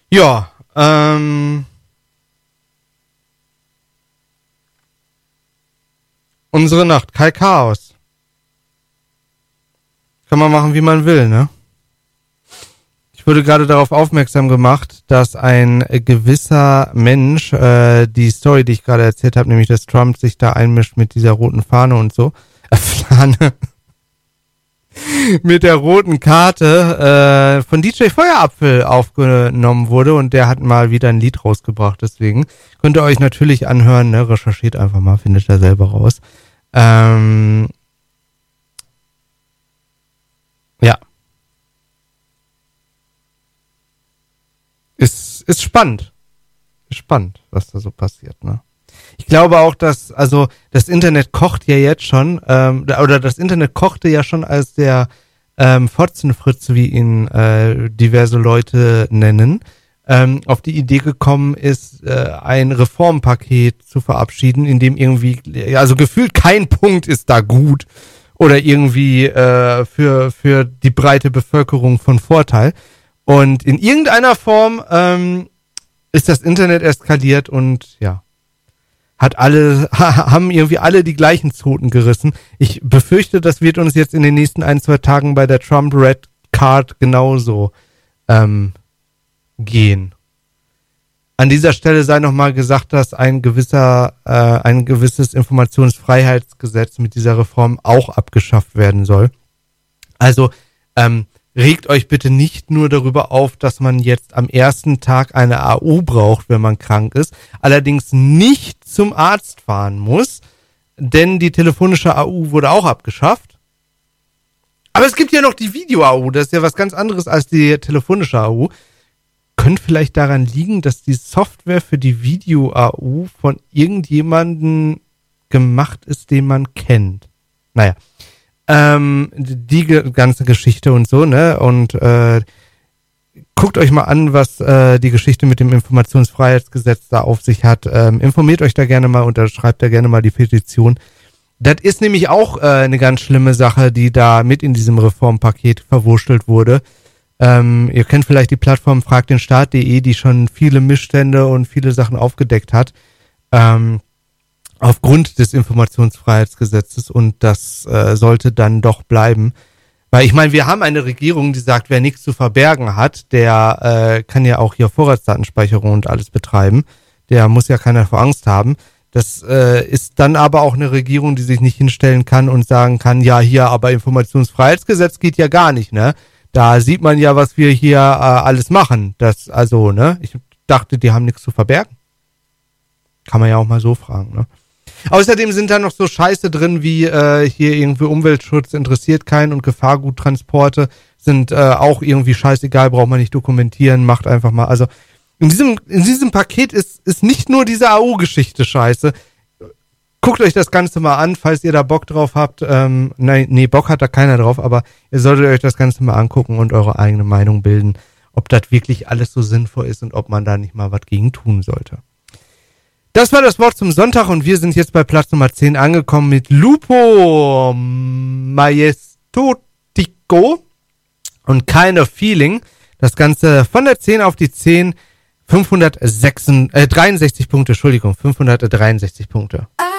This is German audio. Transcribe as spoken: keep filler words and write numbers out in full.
Ja, ähm... Unsere Nacht, Kai Chaos. Kann man machen, wie man will, ne? Ich wurde gerade darauf aufmerksam gemacht, dass ein gewisser Mensch äh, die Story, die ich gerade erzählt habe, nämlich dass Trump sich da einmischt mit dieser roten Fahne und so, äh, Fahne, mit der roten Karte äh, von D J Feuerapfel aufgenommen wurde und der hat mal wieder ein Lied rausgebracht, deswegen könnt ihr euch natürlich anhören, ne? Recherchiert einfach mal, findet ihr selber raus. Ähm, ja. Ist, ist spannend. Ist spannend, was da so passiert, ne? Ich glaube auch, dass, also, das Internet kocht ja jetzt schon, ähm, oder das Internet kochte ja schon, als der ähm, Fotzenfritz, wie ihn äh, diverse Leute nennen, ähm, auf die Idee gekommen ist, äh, ein Reformpaket zu verabschieden, in dem irgendwie, also gefühlt kein Punkt ist da gut oder irgendwie äh, für, für die breite Bevölkerung von Vorteil. Und in irgendeiner Form ähm, ist das Internet eskaliert und ja, hat alle, haben irgendwie alle die gleichen Zoten gerissen. Ich befürchte, das wird uns jetzt in den nächsten ein, zwei Tagen bei der Trump Red Card genauso ähm, gehen. An dieser Stelle sei nochmal gesagt, dass ein gewisser, äh, ein gewisses Informationsfreiheitsgesetz mit dieser Reform auch abgeschafft werden soll. Also, ähm, regt euch bitte nicht nur darüber auf, dass man jetzt am ersten Tag eine A U braucht, wenn man krank ist, allerdings nicht zum Arzt fahren muss, denn die telefonische A U wurde auch abgeschafft. Aber es gibt ja noch die Video-A U, das ist ja was ganz anderes als die telefonische A U. Könnte vielleicht daran liegen, dass die Software für die Video-A U von irgendjemandem gemacht ist, den man kennt. Naja. Ähm, die ge- ganze Geschichte und so, ne? Und äh, guckt euch mal an, was äh, die Geschichte mit dem Informationsfreiheitsgesetz da auf sich hat. Ähm, informiert euch da gerne mal, unterschreibt da gerne mal die Petition. Das ist nämlich auch äh, eine ganz schlimme Sache, die da mit in diesem Reformpaket verwurschtelt wurde. Ähm, ihr kennt vielleicht die Plattform fragt den Staat punkt de, die schon viele Missstände und viele Sachen aufgedeckt hat. Ähm, aufgrund des Informationsfreiheitsgesetzes und das äh, sollte dann doch bleiben. Weil ich meine, wir haben eine Regierung, die sagt, wer nichts zu verbergen hat, der äh, kann ja auch hier Vorratsdatenspeicherung und alles betreiben. Der muss ja keiner vor Angst haben. Das äh, ist dann aber auch eine Regierung, die sich nicht hinstellen kann und sagen kann, ja hier, aber Informationsfreiheitsgesetz geht ja gar nicht, ne? Da sieht man ja, was wir hier äh, alles machen. Das, also, ne? Ich dachte, die haben nichts zu verbergen. Kann man ja auch mal so fragen, ne? Außerdem sind da noch so Scheiße drin, wie äh, hier irgendwie Umweltschutz interessiert keinen und Gefahrguttransporte sind äh, auch irgendwie scheißegal, braucht man nicht dokumentieren, macht einfach mal. Also in diesem in diesem Paket ist ist nicht nur diese A U-Geschichte scheiße. Guckt euch das Ganze mal an, falls ihr da Bock drauf habt. Ähm, nein, nee, Bock hat da keiner drauf, aber ihr solltet euch das Ganze mal angucken und eure eigene Meinung bilden, ob das wirklich alles so sinnvoll ist und ob man da nicht mal was gegen tun sollte. Das war das Wort zum Sonntag und wir sind jetzt bei Platz Nummer zehn angekommen mit Lupo Majestotico und Kind of Feeling. Das Ganze von der zehn auf die zehn, fünfhundertsechsunddreißig, äh, dreiundsechzig Punkte, Entschuldigung, fünfhundertdreiundsechzig Punkte.